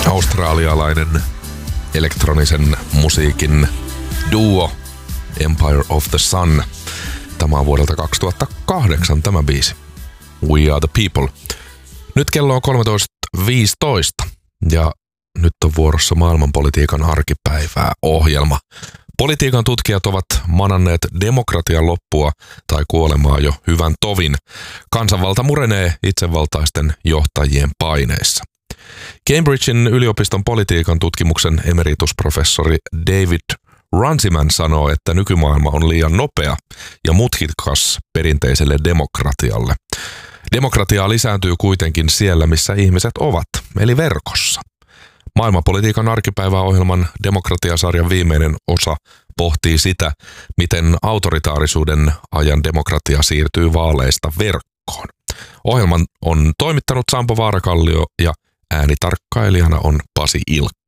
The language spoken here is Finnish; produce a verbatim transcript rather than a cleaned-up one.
Australialainen elektronisen musiikin duo Empire of the Sun. Tämä on vuodelta kaksituhattakahdeksan tämä biisi. We are the people. Nyt kello on kolmetoista viisitoista ja nyt on vuorossa maailmanpolitiikan arkipäivää ohjelma. Politiikan tutkijat ovat mananneet demokratian loppua tai kuolemaa jo hyvän tovin. Kansanvalta murenee itsevaltaisten johtajien paineissa. Cambridgein yliopiston politiikan tutkimuksen emeritusprofessori David Runciman sanoo, että nykymaailma on liian nopea ja mutkikas perinteiselle demokratialle. Demokratia lisääntyy kuitenkin siellä, missä ihmiset ovat, eli verkossa. Maailmanpolitiikan arkipäiväohjelman demokratiasarjan viimeinen osa pohtii sitä, miten autoritaarisuuden ajan demokratia siirtyy vaaleista verkkoon. Ohjelman on toimittanut Sampo Vaarakallio ja äänitarkkailijana on Pasi Ilkka.